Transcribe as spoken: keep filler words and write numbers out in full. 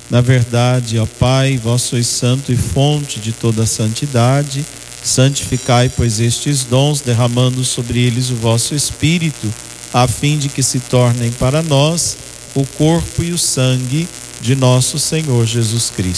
Na verdade, ó Pai, vós sois santo e fonte de toda a santidade. Santificai, pois, estes dons, derramando sobre eles o vosso Espírito, a fim de que se tornem para nós o corpo e o sangue de nosso Senhor Jesus Cristo.